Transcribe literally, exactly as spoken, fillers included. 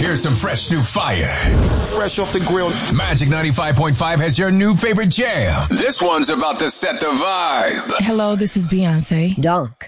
Here's some fresh new fire. Fresh off the grill. Magic ninety-five point five has your new favorite jam. This one's about to set the vibe. Hello, this is Beyonce. Dunk.